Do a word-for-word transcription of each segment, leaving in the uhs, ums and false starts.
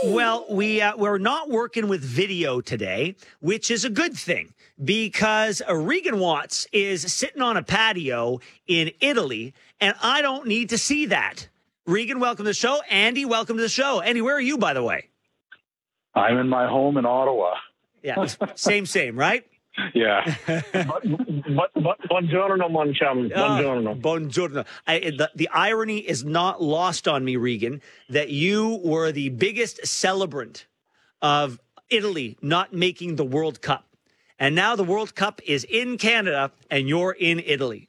Well, we, uh, we're not working with video today, which is a good thing because uh, Regan Watts is sitting on a patio in Italy, and I don't need to see that. Regan, welcome to the show. Andy, welcome to the show. Andy, where are you, by the way? I'm in my home in Ottawa. Yeah, same, same, right? Yeah. but, but, but, buongiorno, mon chum. Buongiorno. Oh, buongiorno. I, the, the irony is not lost on me, Regan, that you were the biggest celebrant of Italy not making the World Cup. And now the World Cup is in Canada and you're in Italy.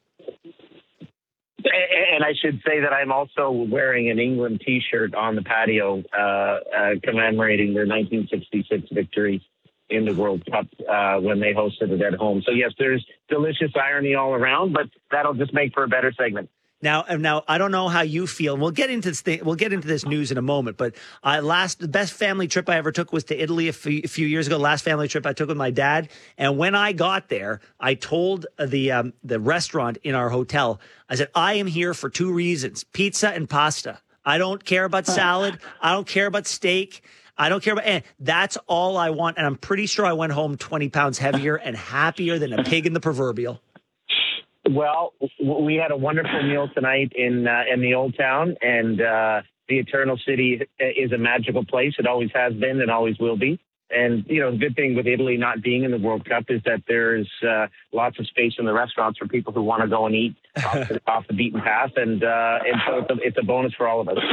And I should say that I'm also wearing an England T-shirt on the patio uh, uh, commemorating their nineteen sixty-six victory in the World Cup uh, when they hosted it at home. So, yes, there's delicious irony all around, but that'll just make for a better segment. Now, now I don't know how you feel. And we'll get into this thing, we'll get into this news in a moment. But I last the best family trip I ever took was to Italy a few, a few years ago. Last family trip I took with my dad. And when I got there, I told the um, the restaurant in our hotel, I said, I am here for two reasons: pizza and pasta. I don't care about salad. I don't care about steak. I don't care about, and that's all I want. And I'm pretty sure I went home twenty pounds heavier and happier than a pig in the proverbial. Well, we had a wonderful meal tonight in uh, in the Old Town, and uh, the Eternal City is a magical place. It always has been and always will be. And, you know, the good thing with Italy not being in the World Cup is that there's uh, lots of space in the restaurants for people who want to go and eat off the, off the beaten path. And, uh, and so it's a, it's a bonus for all of us.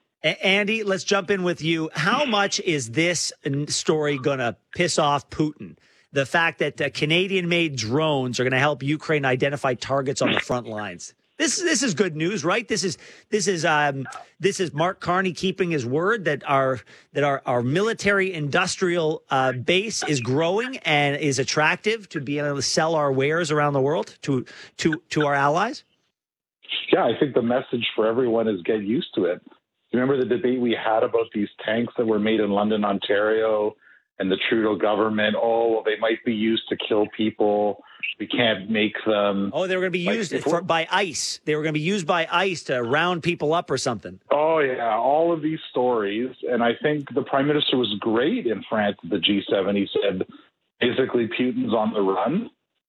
Andy, let's jump in with you. How much is this story going to piss off Putin? The fact that uh, Canadian-made drones are going to help Ukraine identify targets on the front lines. This this is good news, right? This is this is um, this is Mark Carney keeping his word that our that our, our military industrial uh, base is growing and is attractive to be able to sell our wares around the world to to to our allies. Yeah, I think the message for everyone is get used to it. Remember the debate we had about these tanks that were made in London, Ontario, and the Trudeau government? Oh, well, they might be used to kill people. We can't make them. Oh, they were going to be used like, for, by ICE. They were going to be used by ICE to round people up or something. Oh, yeah, all of these stories. And I think the Prime Minister was great in France at the G seven. He said, basically, Putin's on the run,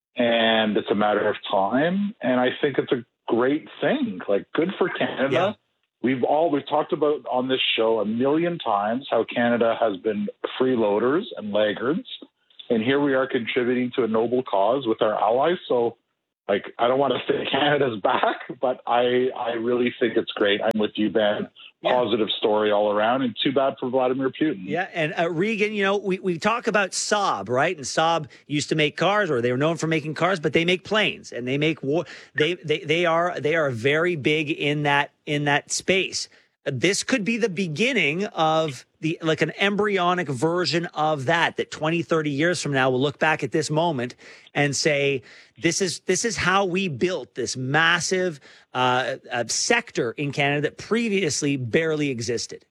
and it's a matter of time. And I think it's a great thing. Like, good for Canada. Yeah. We've all, we've talked about on this show a million times how Canada has been freeloaders and laggards. And here we are contributing to a noble cause with our allies. So, like, I don't want to say Canada's back, but I, I really think it's great. I'm with you, Ben. Yeah. Positive story all around, and too bad for Vladimir Putin. Yeah, and uh, Regan, you know, we, we talk about Saab, right? And Saab used to make cars, or they were known for making cars, but they make planes, and they make war. They they they are they are very big in that in that space. This could be the beginning of the like an embryonic version of that, that twenty, thirty years from now, we'll look back at this moment and say, this is this is how we built this massive uh, uh, sector in Canada that previously barely existed.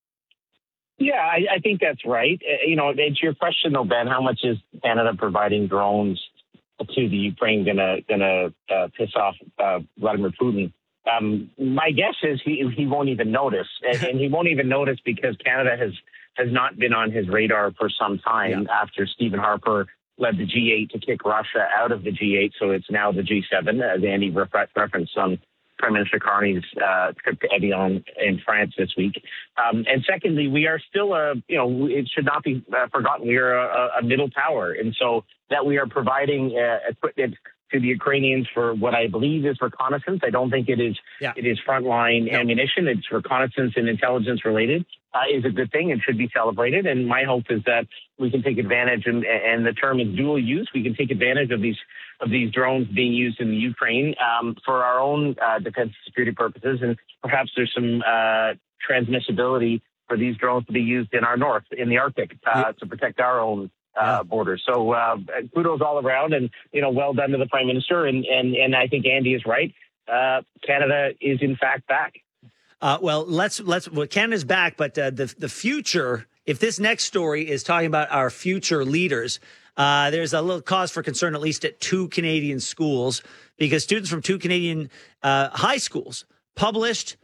Yeah, I, I think that's right. Uh, you know, it's your question, though, Ben, how much is Canada providing drones to the Ukraine gonna gonna uh, piss off uh, Vladimir Putin? Um, my guess is he he won't even notice, and, and he won't even notice because Canada has has not been on his radar for some time yeah. after Stephen Harper led the G eight to kick Russia out of the G eight, so it's now the G seven, as Andy refer- referenced on Prime Minister Carney's uh, trip to Evian in France this week. Um, and secondly, we are still a, you know, it should not be uh, forgotten, we are a, a middle power, and so that we are providing uh, equipment to the Ukrainians for what I believe is reconnaissance. I don't think it is yeah. it is frontline no. ammunition. It's reconnaissance and intelligence related. Uh, is a good thing and should be celebrated. And my hope is that we can take advantage, and, and the term is dual use. We can take advantage of these of these drones being used in the Ukraine um, for our own uh, defense and security purposes, and perhaps there's some uh, transmissibility for these drones to be used in our north, in the Arctic, uh, yeah. to protect our own Uh, border. So uh, kudos all around, and you know, well done to the Prime Minister. And and and I think Andy is right. Uh, Canada is in fact back. Uh, well, let's let's. Well, Canada's back, but uh, the the future. If this next story is talking about our future leaders, uh, there's a little cause for concern, at least at two Canadian schools, because students from two Canadian uh, high schools published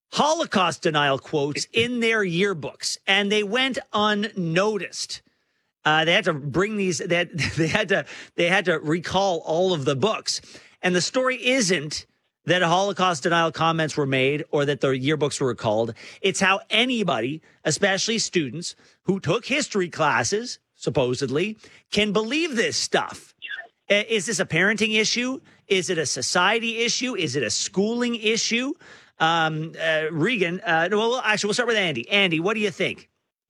Holocaust denial quotes in their yearbooks, and they went unnoticed. Uh, they had to bring these. They had, they had to. They had to recall all of the books. And the story isn't that Holocaust denial comments were made or that their yearbooks were recalled. It's how anybody, especially students who took history classes, supposedly, can believe this stuff. Uh, Is this a parenting issue? Is it a society issue? Is it a schooling issue? Um, uh, Regan, uh, well, actually, we'll start with Andy. Andy, what do you think?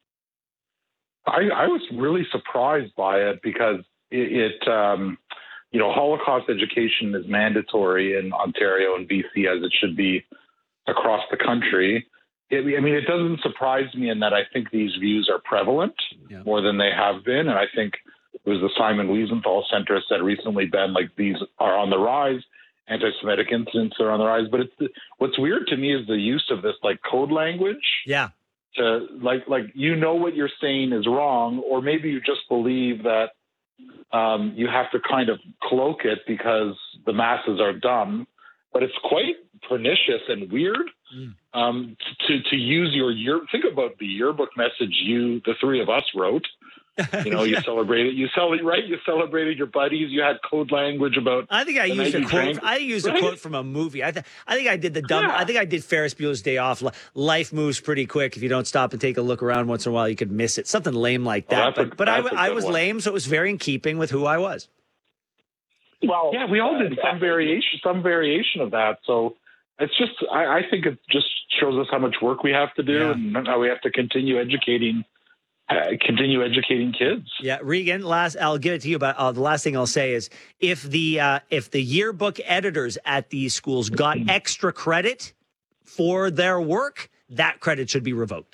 I, I was really surprised by it because it, it um, you know, Holocaust education is mandatory in Ontario and B C as it should be across the country. It, I mean, it doesn't surprise me in that I think these views are prevalent yeah. more than they have been. And I think it was the Simon Wiesenthal Center said recently, Ben, like these are on the rise. Anti-Semitic incidents are on the rise. But it's, what's weird to me is the use of this like code language. Yeah. To like, like, you know, what you're saying is wrong, or maybe you just believe that um, you have to kind of cloak it because the masses are dumb, but it's quite pernicious and weird mm. um, to, to use your year. Think about the yearbook message you, the three of us wrote. You know, you yeah. celebrated, you celebrate, right? You celebrated your buddies. You had code language about. I think I used a quote. Drank, I used right? a quote from a movie. I, th- I think I did the dumb. Yeah. I think I did Ferris Bueller's Day Off. Life moves pretty quick. If you don't stop and take a look around once in a while, you could miss it. Something lame like that. Oh, but a, but I, I was one. lame, so it was very in keeping with who I was. Well, yeah, we all did some variation, some variation of that. So it's just, I, I think it just shows us how much work we have to do yeah. and how we have to continue educating. Uh, continue educating kids. Yeah, Regan. Last, I'll give it to you. But uh, the last thing I'll say is, if the uh, if the yearbook editors at these schools got extra credit for their work, that credit should be revoked.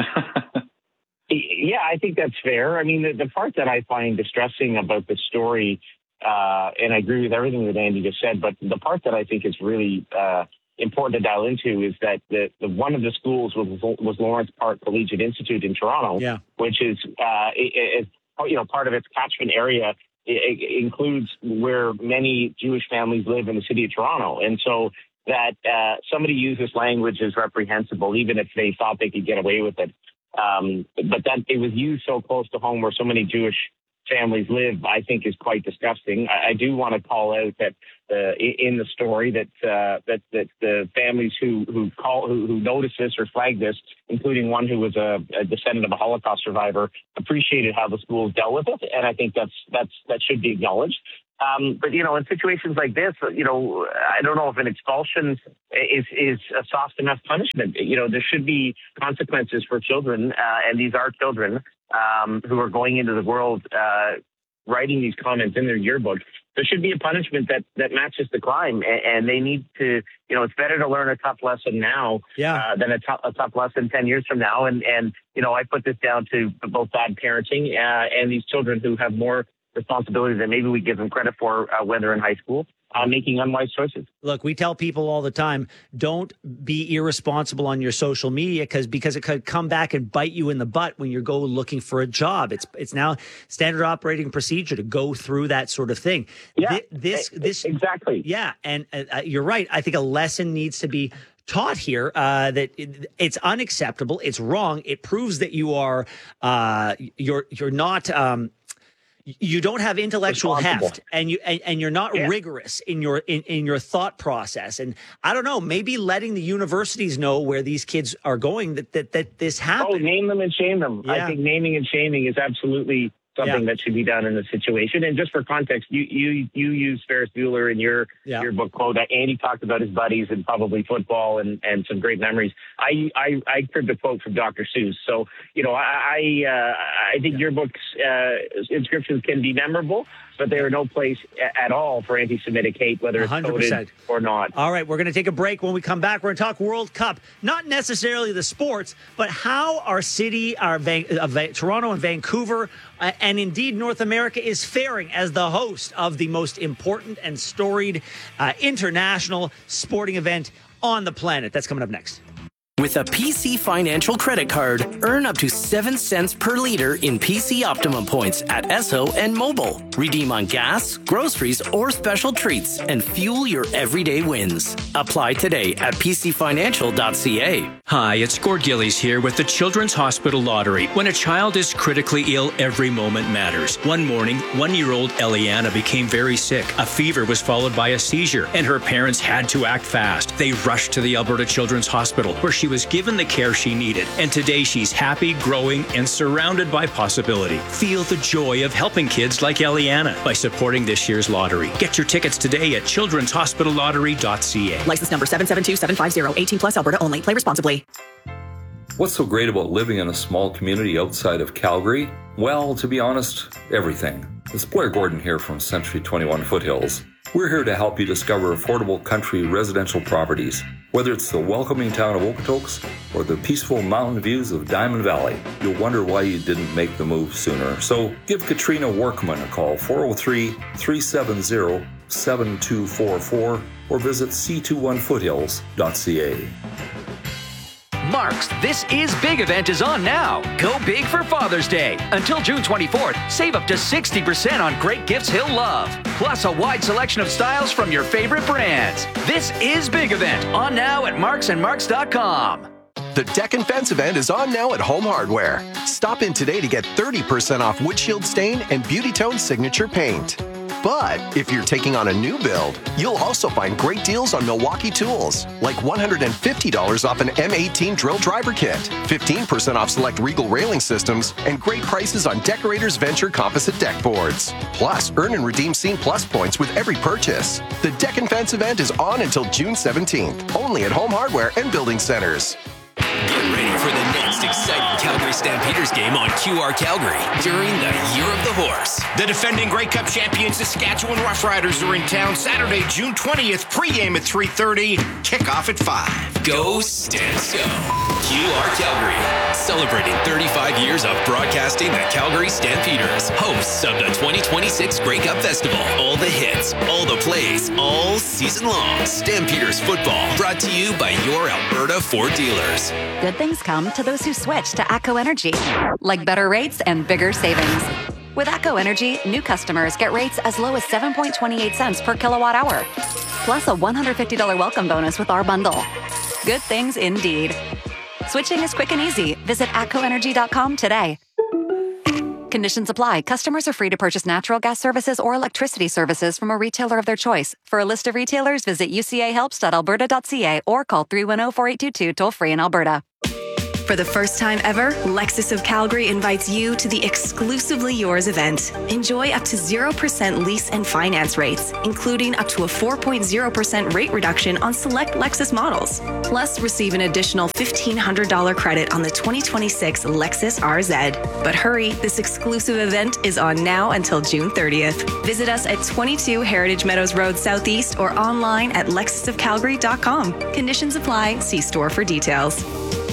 Yeah, I think that's fair. I mean, the, the part that I find distressing about the story, uh, and I agree with everything that Andy just said, but the part that I think is really uh, important to dial into is that the, the one of the schools was was Lawrence Park Collegiate Institute in Toronto, yeah. which is uh, it, it, you know part of its catchment area it, it includes where many Jewish families live in the city of Toronto, and so that uh, somebody uses language is reprehensible, even if they thought they could get away with it. Um, but that it was used so close to home where so many Jewish families live, I think, is quite disgusting. I, I do want to call out that uh, in the story that uh, that that the families who who call who, who noticed this or flagged this, including one who was a, a descendant of a Holocaust survivor, appreciated how the schools dealt with it, and I think that's that's that should be acknowledged. Um, but you know, in situations like this, you know, I don't know if an expulsion is is a soft enough punishment. You know, there should be consequences for children, uh, and these are children. Um, who are going into the world uh, writing these comments in their yearbook. There should be a punishment that, that matches the crime, and, and they need to, you know, it's better to learn a tough lesson now yeah. uh, than a, t- a tough lesson ten years from now. And, and, you know, I put this down to both bad parenting uh, and these children who have more responsibility than maybe we give them credit for uh, when they're in high school. Uh, making unwise choices. Look, we tell people all the time, don't be irresponsible on your social media because because it could come back and bite you in the butt when you go looking for a job. It's it's now standard operating procedure to go through that sort of thing. Yeah, this this exactly. Yeah, and uh, you're right. I think a lesson needs to be taught here uh, that it, it's unacceptable. It's wrong. It proves that you are uh, you're you're not. Um, You don't have intellectual heft, and you and, and you're not yeah. rigorous in your in, in your thought process. And I don't know, maybe letting the universities know where these kids are going that that, that this happened. Oh, name them and shame them. Yeah. I think naming and shaming is absolutely something yeah. that should be done in the situation. And just for context, you you you use Ferris Bueller in your yeah. your book quote. Andy talked about his buddies and probably football and, and some great memories. I I I cribbed a quote from Doctor Seuss. So you know I I, uh, I think yeah. your book's uh, inscriptions can be memorable, but they are no place at all for anti-Semitic hate, whether it's coded or not. All right, we're going to take a break. When we come back, we're going to talk World Cup, not necessarily the sports, but how our city, our Van- uh, Toronto and Vancouver, uh, and indeed North America is faring as the host of the most important and storied uh, international sporting event on the planet. That's coming up next. With a P C Financial credit card, earn up to seven cents per liter in P C Optimum points at Esso and Mobile. Redeem on gas, groceries, or special treats and fuel your everyday wins. Apply today at p c financial dot c a. Hi, it's Gord Gillies here with the Children's Hospital Lottery. When a child is critically ill, every moment matters. One morning, one-year-old Eliana became very sick. A fever was followed by a seizure, and her parents had to act fast. They rushed to the Alberta Children's Hospital, where she was given the care she needed. And today she's happy, growing, and surrounded by possibility. Feel the joy of helping kids like Eliana by supporting this year's lottery. Get your tickets today at children's hospital lottery dot c a. License number seven seven two seven five zero. eighteen plus Alberta only. Play responsibly. What's so great about living in a small community outside of Calgary? Well, to be honest, everything. It's Blair Gordon here from Century twenty-one Foothills. We're here to help you discover affordable country residential properties. Whether it's the welcoming town of Okotoks or the peaceful mountain views of Diamond Valley, you'll wonder why you didn't make the move sooner. So give Katrina Workman a call, four oh three, three seven zero, seven two four four, or visit c twenty-one foothills dot c a. Mark's This Is Big event is on now. Go big for Father's Day. Until June twenty-fourth, save up to sixty percent on great gifts he'll love. Plus a wide selection of styles from your favorite brands. This Is Big event on now at marks and marks dot com. The Deck and Fence event is on now at Home Hardware. Stop in today to get thirty percent off Windshield Stain and Beauty Tone Signature Paint. But if you're taking on a new build, you'll also find great deals on Milwaukee tools, like one hundred fifty dollars off an M eighteen drill driver kit, fifteen percent off select Regal railing systems, and great prices on Decorators Venture composite deck boards. Plus, earn and redeem Scene Plus points with every purchase. The Deck and Fence event is on until June seventeenth, only at Home Hardware and Building Centers. Get ready for the next exciting Calgary Stampeders game on Q R Calgary during the Year of the Horse. The defending Grey Cup champions Saskatchewan Roughriders are in town Saturday, June twentieth, pregame at three thirty, kickoff at five. Go Stamps Go! Q R Calgary, celebrating thirty-five years of broadcasting the Calgary Stampeders, hosts of the twenty twenty-six Grey Cup Festival. All the hits, all the plays, all season long. Stampeders football, brought to you by your Alberta Ford dealers. Good things come to those who switch to ATCO Energy, like better rates and bigger savings. With ATCO Energy, new customers get rates as low as seven point two eight cents per kilowatt hour, plus a one hundred fifty dollars welcome bonus with our bundle. Good things indeed. Switching is quick and easy. Visit atco energy dot com today. Conditions apply. Customers are free to purchase natural gas services or electricity services from a retailer of their choice. For a list of retailers, visit u c a helps dot alberta dot c a or call three one zero, four eight two two toll free in Alberta. For the first time ever, Lexus of Calgary invites you to the Exclusively Yours event. Enjoy up to zero percent lease and finance rates, including up to a four point zero percent rate reduction on select Lexus models. Plus, receive an additional fifteen hundred dollars credit on the twenty twenty-six Lexus R Z. But hurry, this exclusive event is on now until June thirtieth. Visit us at twenty-two Heritage Meadows Road Southeast or online at lexus of calgary dot com. Conditions apply. See store for details.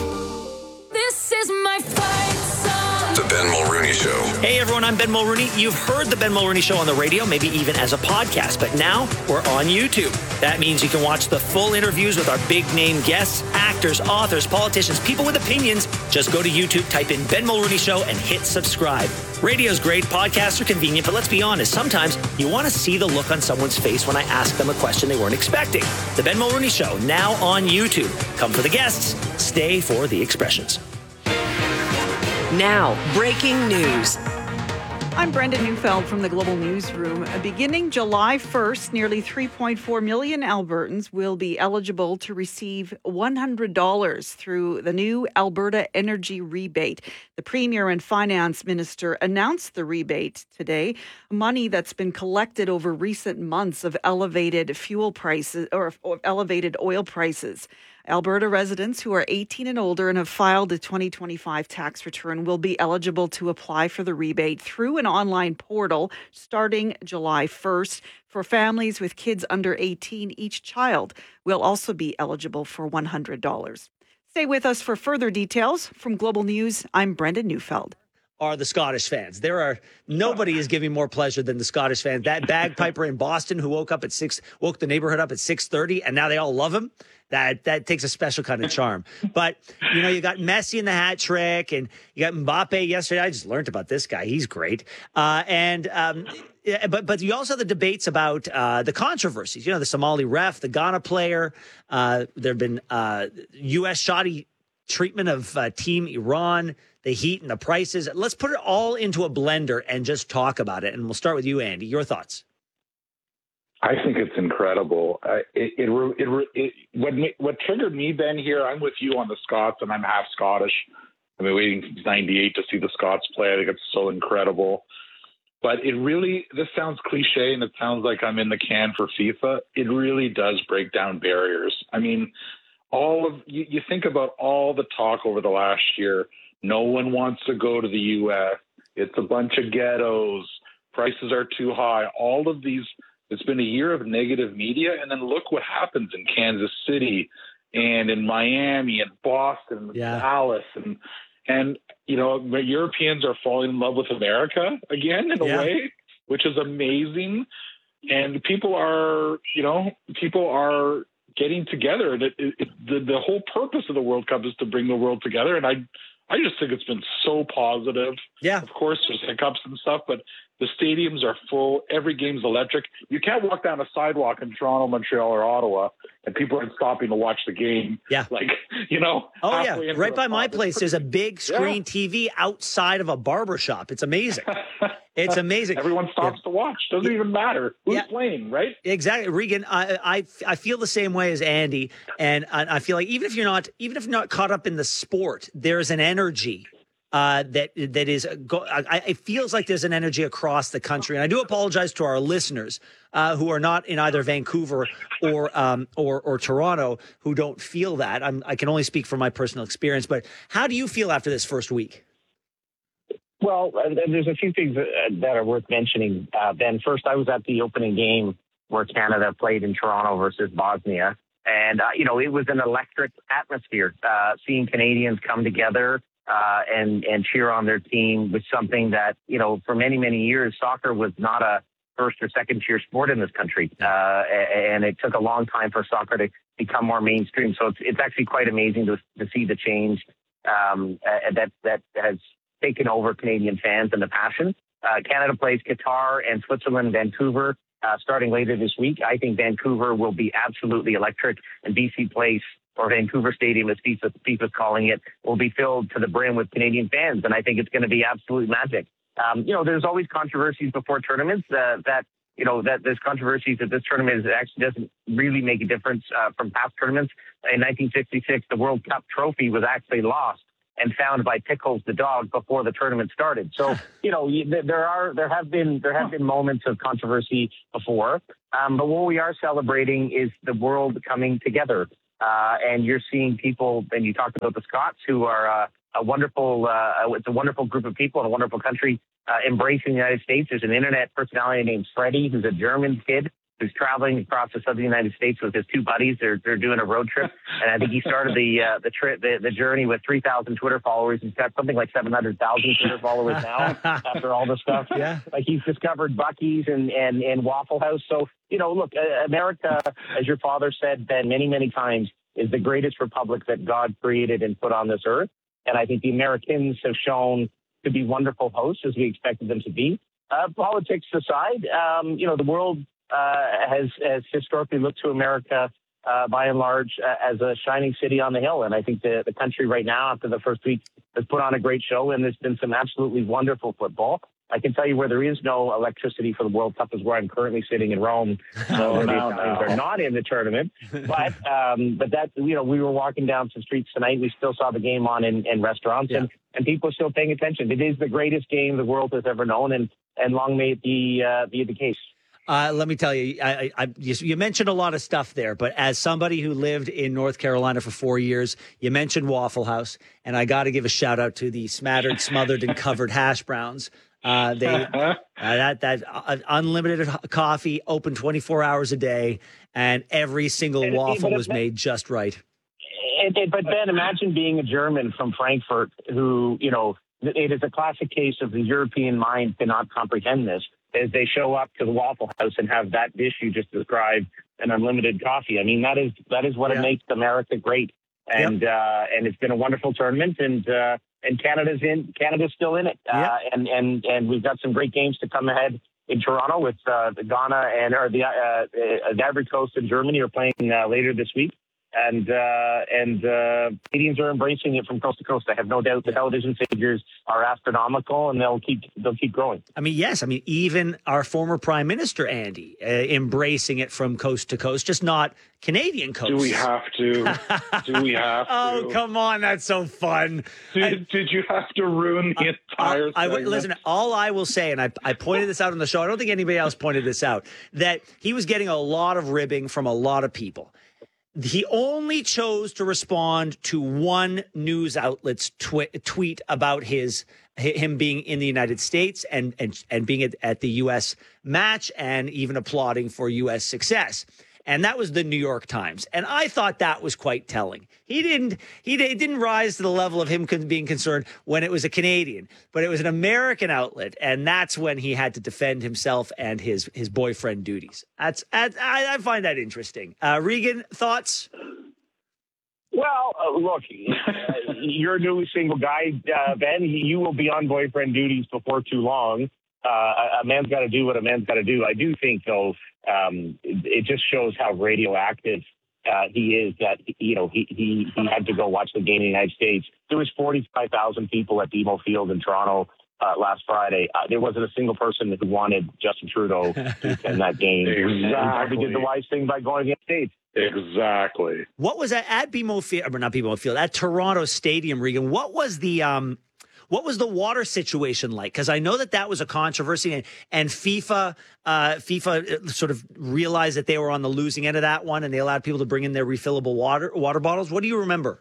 This is my fight song. The Ben Mulrooney Show. Hey everyone, I'm Ben Mulrooney. You've heard the Ben Mulrooney Show on the radio, maybe even as a podcast, but now we're on YouTube. That means you can watch the full interviews with our big name guests, actors, authors, politicians, people with opinions. Just go to YouTube, type in Ben Mulrooney Show, and hit subscribe. Radio's great, podcasts are convenient, but let's be honest, sometimes you want to see the look on someone's face when I ask them a question they weren't expecting. The Ben Mulrooney Show, now on YouTube. Come for the guests, stay for the expressions. Now, breaking news. I'm Brenda Neufeld from the Global Newsroom. Beginning July first, nearly three point four million Albertans will be eligible to receive one hundred dollars through the new Alberta Energy Rebate. The Premier and Finance Minister announced the rebate today, money that's been collected over recent months of elevated fuel prices or, or elevated oil prices. Alberta residents who are eighteen and older and have filed a twenty twenty-five tax return will be eligible to apply for the rebate through an online portal starting July first. For families with kids under eighteen, each child will also be eligible for one hundred dollars. Stay with us for further details. From Global News, I'm Brenda Neufeld. are the Scottish fans. There are nobody is giving more pleasure than the Scottish fans. That bagpiper in Boston who woke up at six, woke the neighborhood up at six thirty, and now they all love him. That that takes a special kind of charm. But you know, you got Messi in the hat trick, and you got Mbappe yesterday. I just learned about this guy; he's great. Uh, and um, but but you also have the debates about uh, the controversies. You know, the Somali ref, the Ghana player. Uh, there have been uh, U S shoddy treatment of uh, Team Iran. The heat and the prices. Let's put it all into a blender and just talk about it. And we'll start with you, Andy. Your thoughts? I think it's incredible. Uh, it, it, it, it, what, what triggered me, Ben, here, I'm with you on the Scots, and I'm half Scottish. I've been waiting since ninety-eight to see the Scots play. I think it's so incredible. But it really, this sounds cliche, and it sounds like I'm in the can for FIFA. It really does break down barriers. I mean, all of you, you think about all the talk over the last year. No one wants to go to the U S. It's a bunch of ghettos. Prices are too high. All of these, it's been a year of negative media. And then look what happens in Kansas City and in Miami and Boston and yeah. Dallas. And, and, you know, Europeans are falling in love with America again in a yeah. way, which is amazing. And people are, you know, people are getting together. And it, it, the, the whole purpose of the World Cup is to bring the world together. And I, I just think it's been so positive. Yeah. Of course, there's hiccups and stuff, but the stadiums are full. Every game's electric. You can't walk down a sidewalk in Toronto, Montreal, or Ottawa, and people aren't stopping to watch the game. Yeah. Like, you know. Oh, yeah. Right by my place, there's a big screen yeah. T V outside of a barber shop. It's amazing. It's amazing. Everyone stops yeah. to watch. Doesn't yeah. even matter who's yeah. playing, right? Exactly. Regan, I, I I feel the same way as Andy. And I, I feel like even if you're not, even if you're not caught up in the sport, there's an energy uh, that that is, go, I, it feels like there's an energy across the country. And I do apologize to our listeners uh, who are not in either Vancouver or um, or, or Toronto who don't feel that. I'm, I can only speak from my personal experience. But how do you feel after this first week? Well, uh, there's a few things that are worth mentioning. Uh, Ben, first, I was at the opening game where Canada played in Toronto versus Bosnia. And, uh, you know, it was an electric atmosphere. Uh, seeing Canadians come together uh, and, and cheer on their team was something that, you know, for many, many years, soccer was not a first or second tier sport in this country. Uh, and it took a long time for soccer to become more mainstream. So it's, it's actually quite amazing to, to see the change um, uh, that, that has taken over Canadian fans and the passion. Uh, Canada plays Qatar and Switzerland, Vancouver, uh, starting later this week. I think Vancouver will be absolutely electric, and B C Place, or Vancouver Stadium, as FIFA, FIFA's calling it, will be filled to the brim with Canadian fans, and I think it's going to be absolute magic. Um, you know, there's always controversies before tournaments uh, that, you know, that there's controversies that this tournament is, actually doesn't really make a difference uh, from past tournaments. In nineteen sixty-six, the World Cup trophy was actually lost and found by Pickles the dog before the tournament started. So, you know, there are, there have been, there have been moments of controversy before. Um, but what we are celebrating is the world coming together. Uh, and you're seeing people, and you talked about the Scots, who are uh, a wonderful, uh, it's a wonderful group of people in a wonderful country uh, embracing the United States. There's an internet personality named Freddie, who's a German kid who's traveling across the southern United States with his two buddies. They're they're doing a road trip, and I think he started the uh, the trip the, the journey with three thousand Twitter followers. He's got something like seven hundred thousand Twitter followers now after all the stuff. Yeah, like he's discovered Buc-ee's and and and Waffle House. So you know, look, uh, America, as your father said, Ben, many many times, is the greatest republic that God created and put on this earth. And I think the Americans have shown to be wonderful hosts, as we expected them to be. Uh, politics aside, um, you know, the world Uh, has, has historically looked to America, uh, by and large, uh, as a shining city on the hill. And I think the, the country right now, after the first week, has put on a great show, and there's been some absolutely wonderful football. I can tell you where there is no electricity for the World Cup is where I'm currently sitting in Rome. So the Italians are not in the tournament. But um, but that, you know, we were walking down some streets tonight. We still saw the game on in, in restaurants, yeah. and, and people are still paying attention. It is the greatest game the world has ever known, and, and long may it be, uh, be the case. Uh, let me tell you, I, I, you, you mentioned a lot of stuff there, but as somebody who lived in North Carolina for four years, you mentioned Waffle House, and I got to give a shout out to the smattered, smothered, and covered hash browns. Uh, they uh, that that uh, unlimited coffee, open twenty-four hours a day, and every single and waffle was made just right. It, it, but Ben, imagine being a German from Frankfurt who, you know, it is a classic case of the European mind cannot comprehend this, as they show up to the Waffle House and have that dish you just described, an unlimited coffee. I mean, that is that is what yeah. it makes America great. And yep. uh, and it's been a wonderful tournament, and uh, and Canada's in Canada's still in it, uh, yep. and and and we've got some great games to come ahead in Toronto with uh, the Ghana and or the uh, uh, the Ivory Coast and Germany are playing uh, later this week, and uh, and uh, Canadians are embracing it from coast to coast. I have no doubt the television figures are astronomical, and they'll keep they'll keep growing. I mean, yes, I mean even our former Prime Minister Andy uh, embracing it from coast to coast, just not Canadian coast. Do we have to? Do we have to? Oh, come on. That's so fun. Did, I, did you have to ruin the entire I, I, Listen, all I will say, and I, I pointed this out on the show, I don't think anybody else pointed this out, that he was getting a lot of ribbing from a lot of people. He only chose to respond to one news outlet's twi- tweet about his him being in the United States and, and, and being at, at the U S match and even applauding for U S success. And that was the New York Times. And I thought that was quite telling. He didn't he didn't rise to the level of him being concerned when it was a Canadian, but it was an American outlet. And that's when he had to defend himself and his his boyfriend duties. That's I, I find that interesting. Uh, Regan, thoughts? Well, uh, look, uh, you're a newly single guy, uh, Ben. You will be on boyfriend duties before too long. Uh, a, a man's got to do what a man's got to do. I do think, though, um, it, it just shows how radioactive uh, he is that, you know, he, he, he had to go watch the game in the United States. There was forty-five thousand people at B M O Field in Toronto uh, last Friday. Uh, there wasn't a single person who wanted Justin Trudeau to attend that game. Exactly. And probably did the wise thing by going to the States. Exactly. What was that at B M O Field, or not B M O Field, at Toronto Stadium, Regan? What was the um, what was the water situation like? Because I know that that was a controversy, and, and FIFA uh, FIFA sort of realized that they were on the losing end of that one, and they allowed people to bring in their refillable water water bottles. What do you remember?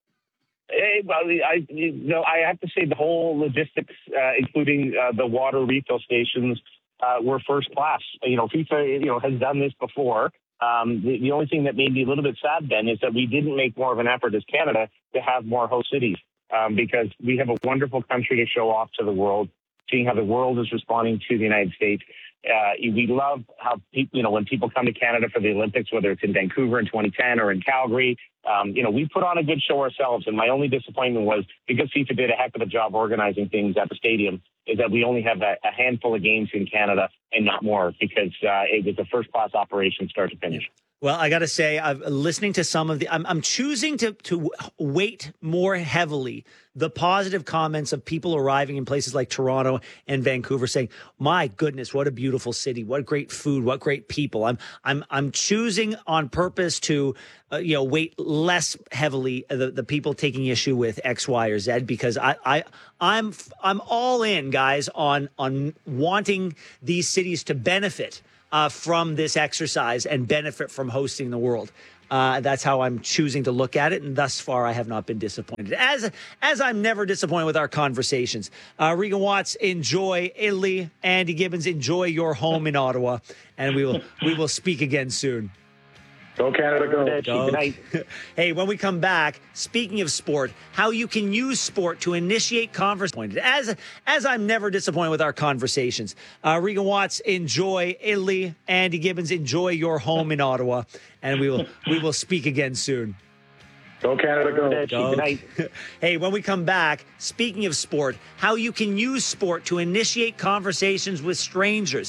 Hey, well, I you know, I have to say the whole logistics, uh, including uh, the water refill stations, uh, were first class. You know, FIFA you know has done this before. Um, the, the only thing that made me a little bit sad, Ben, is that we didn't make more of an effort as Canada to have more host cities, um, because we have a wonderful country to show off to the world, seeing how the world is responding to the United States. Uh, we love how people, you know, when people come to Canada for the Olympics, whether it's in Vancouver in twenty ten or in Calgary, um, you know, we put on a good show ourselves. And my only disappointment was, because FIFA did a heck of a job organizing things at the stadium, is that we only have a, a handful of games in Canada and not more, because uh, it was a first-class operation start to finish. Well, I got to say, I'm listening to some of the, I'm, I'm choosing to, to weight more heavily the positive comments of people arriving in places like Toronto and Vancouver saying, my goodness, what a beautiful city, what great food, what great people. I'm, I'm, I'm choosing on purpose to, uh, you know, weight less heavily the, the people taking issue with X, Y, or Z, because I, I, I'm, I'm all in, guys, on, on wanting these cities to benefit Uh, from this exercise and benefit from hosting the world. Uh, that's how I'm choosing to look at it, and thus far I have not been disappointed. As as I'm never disappointed with our conversations. Uh, Regan Watts, enjoy Italy. Andy Gibbons, enjoy your home in Ottawa, and we will we will speak again soon. Go Canada, go. Go. Good night. Hey, when we come back, speaking of sport, how you can use sport to initiate conversation. As as I'm never disappointed with our conversations. Uh, Regan Watts, enjoy Italy. Andy Gibbons, enjoy your home in Ottawa, and we will we will speak again soon. Go Canada, go. Go. Good night. Hey, when we come back, speaking of sport, how you can use sport to initiate conversations with strangers.